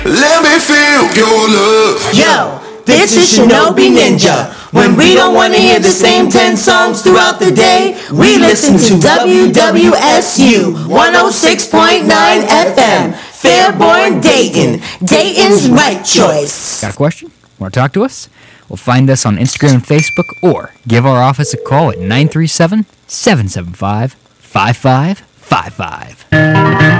Let me feel your love. Yo, this is Shinobi Ninja. When we don't want to hear the same 10 songs throughout the day, we listen to WWSU 106.9 FM, Fairborn, Dayton. Dayton's right choice. Got a question? Want to talk to us? Well, find us on Instagram and Facebook, or give our office a call at 937-775-5555.